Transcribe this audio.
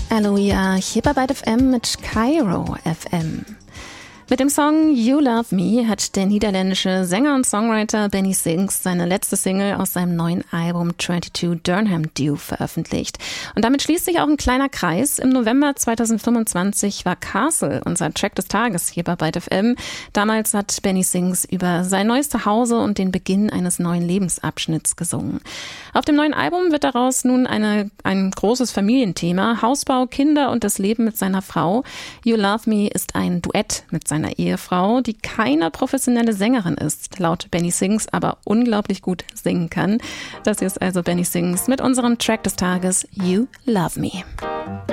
Aloia, hier bei Byte FM mit Kairo FM. Mit dem Song You Love Me hat der niederländische Sänger und Songwriter Benny Sings seine letzte Single aus seinem neuen Album 22 Durham Dew veröffentlicht. Und damit schließt sich auch ein kleiner Kreis. Im November 2025 war Castle unser Track des Tages hier bei Byte FM. Damals hat Benny Sings über sein neues Zuhause und den Beginn eines neuen Lebensabschnitts gesungen. Auf dem neuen Album wird daraus nun ein großes Familienthema, Hausbau, Kinder und das Leben mit seiner Frau. You Love Me ist ein Duett mit seiner Ehefrau, die keine professionelle Sängerin ist, laut Benny Sings, aber unglaublich gut singen kann. Das hier ist also Benny Sings mit unserem Track des Tages You Love Me.